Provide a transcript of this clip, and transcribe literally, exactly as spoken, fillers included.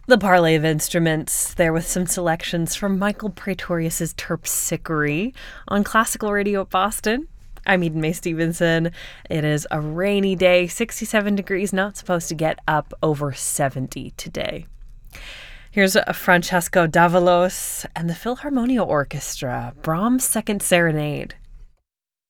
The Parley of Instruments, there with some selections from Michael Praetorius's Terpsichore on Classical Radio at Boston. I'm Eden May Stevenson. It is a rainy day, sixty-seven degrees, not supposed to get up over seventy today. Here's a Francesco Davalos and the Philharmonia Orchestra, Brahms' Second Serenade.